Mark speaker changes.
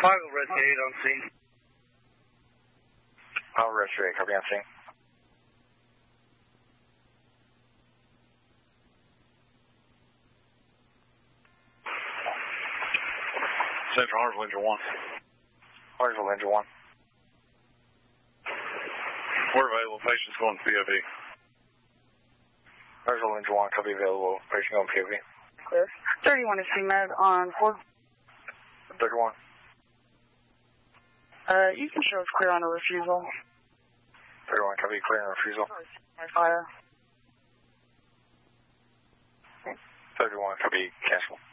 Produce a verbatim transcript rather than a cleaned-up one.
Speaker 1: Chicago Rescue eight on scene.
Speaker 2: Chicago Rescue eight, copy on scene.
Speaker 3: Central Hartsville Engine one.
Speaker 2: Hartsville Engine one.
Speaker 3: We're available. Patient's going to P O V.
Speaker 2: Hartsville Engine one, copy available. Patient going to P O V.
Speaker 4: Clear. thirty-one is C-Med on Ford.
Speaker 2: thirty-one.
Speaker 4: Uh, you can show us clear on a refusal.
Speaker 2: thirty-one, copy clear on refusal.
Speaker 4: Fire.
Speaker 2: thirty-one, copy cancel.